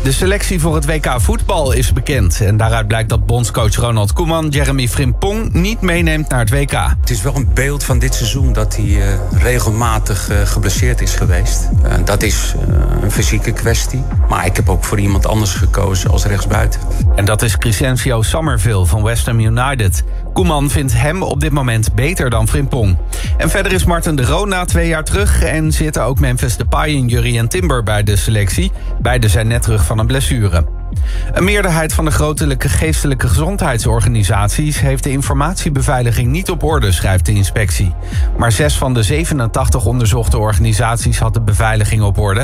De selectie voor het WK voetbal is bekend. En daaruit blijkt dat bondscoach Ronald Koeman Jeremy Frimpong niet meeneemt naar het WK. Het is wel een beeld van dit seizoen dat hij regelmatig geblesseerd is geweest. Dat is een fysieke kwestie. Maar ik heb ook voor iemand anders gekozen als rechtsbuiten. En dat is Crescencio Summerville van West Ham United. Koeman vindt hem op dit moment beter dan Frimpong. En verder is Marten de Roon na 2 jaar terug en zitten ook Memphis Depay en Jurrien Timber bij de selectie. Beiden zijn net terug van een blessure. Een meerderheid van de grote geestelijke gezondheidsorganisaties heeft de informatiebeveiliging niet op orde, schrijft de inspectie. Maar 6 van de 87 onderzochte organisaties had de beveiliging op orde.